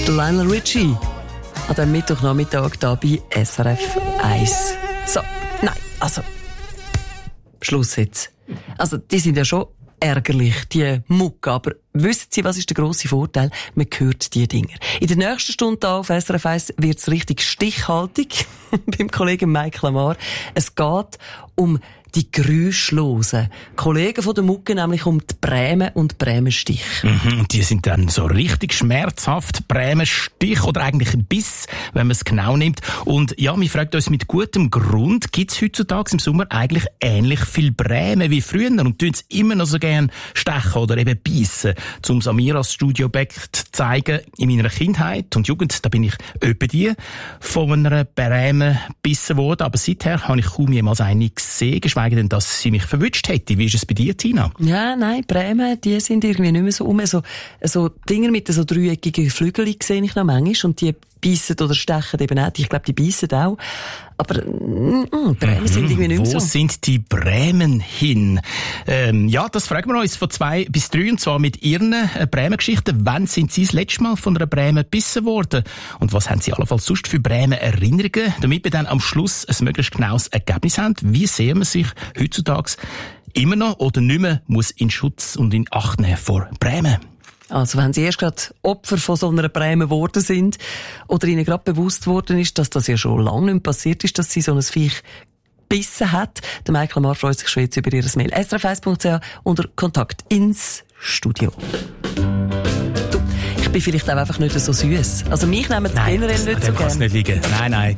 Lionel Richie an diesem Mittwochnachmittag hier bei SRF 1. So, nein, also Schluss jetzt. Also, die sind ja schon ärgerlich, die Mucke, aber wissen Sie, was ist der grosse Vorteil? Man hört die Dinger. In der nächsten Stunde hier auf SRF 1 wird es richtig stichhaltig beim Kollegen Mike Lamar. Es geht um die geräuschlosen Kollegen von der Mucke, nämlich um die Bremen und Bremenstich. Und die sind dann so richtig schmerzhaft. Bremenstich oder eigentlich ein Biss, wenn man es genau nimmt. Und ja, wir fragen uns mit gutem Grund, gibt es heutzutage im Sommer eigentlich ähnlich viel Bremen wie früher und tun es immer noch so gern stechen oder eben beißen, um Samiras Studioobjekt zu zeigen. In meiner Kindheit und Jugend, da bin ich öppe die von einer Bremen gebissen worden, aber seither habe ich kaum jemals eine gesehen, geschweige denn, dass sie mich verwünscht hätte. Wie ist es bei dir, Tina? Ja, nein, Bremen, die sind irgendwie nicht mehr so so Dinger mit so dreieckigen Flügeln sehe ich noch manchmal und die beißen oder stechen eben auch. Ich glaube, die beißen auch. Aber Bremen sind irgendwie nicht mehr so. Wo sind die Bremen hin? Ja, das fragen wir uns von 2 bis 3 und zwar mit ihren Bremen-Geschichten. Wann sind Sie das letzte Mal von einer Bremen gebissen worden? Und was haben Sie allenfalls sonst für Bremen-Erinnerungen? Damit wir dann am Schluss ein möglichst genaues Ergebnis haben. Wie sehr man sich heutzutage immer noch oder nicht mehr muss in Schutz und in Acht nehmen vor Bremen? Also wenn Sie erst gerade Opfer von so einer Bremen geworden sind oder Ihnen gerade bewusst worden ist, dass das ja schon lange nicht mehr passiert ist, dass Sie so ein Viech gebissen hat, der Mike Lamar freut sich schon jetzt über Ihr Mail. srf1.ch unter Kontakt ins Studio. Du, ich bin vielleicht auch einfach nicht so süß. Also mich nehmen Sie generell nicht so gerne. Nein, das kann nicht liegen. Nein.